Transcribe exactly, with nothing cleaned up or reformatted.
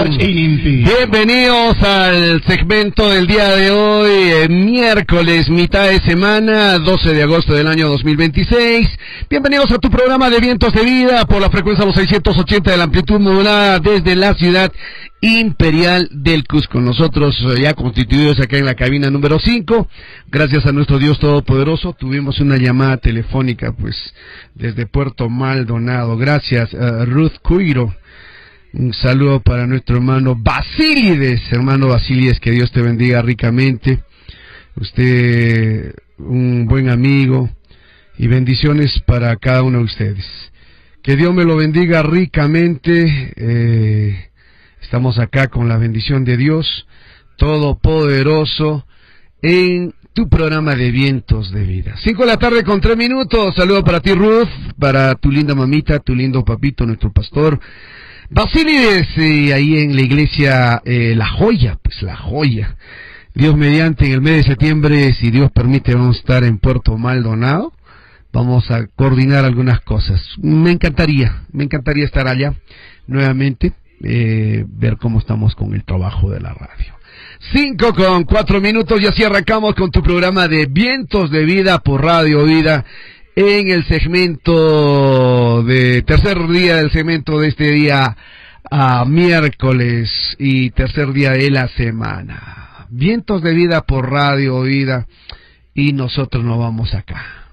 Bienvenidos al segmento del día de hoy, eh, miércoles, mitad de semana, doce de agosto del año dos mil veintiséis. Bienvenidos a tu programa de Vientos de Vida por la frecuencia de los seiscientos ochenta de la amplitud modulada desde la ciudad imperial del Cusco. Nosotros eh, ya constituidos acá en la cabina número cinco, gracias a nuestro Dios Todopoderoso, tuvimos una llamada telefónica pues desde Puerto Maldonado. Gracias, uh, Ruth Cuiro. Un saludo para nuestro hermano Basílides, hermano Basílides, que Dios te bendiga ricamente. Usted, un buen amigo, y bendiciones para cada uno de ustedes. Que Dios me lo bendiga ricamente. Eh, estamos acá con la bendición de Dios Todopoderoso en tu programa de Vientos de Vida. Cinco de la tarde con tres minutos. Saludo para ti, Ruth, para tu linda mamita, tu lindo papito, nuestro pastor Basílides, eh, ahí en la iglesia eh, La Joya, pues La Joya. Dios mediante, en el mes de septiembre, si Dios permite, vamos a estar en Puerto Maldonado. Vamos a coordinar algunas cosas. Me encantaría, me encantaría estar allá nuevamente, eh, ver cómo estamos con el trabajo de la radio. Cinco con cuatro minutos y así arrancamos con tu programa de Vientos de Vida por Radio Vida. En el segmento de tercer día del segmento de este día a miércoles y tercer día de la semana. Vientos de Vida por Radio Vida y nosotros nos vamos acá.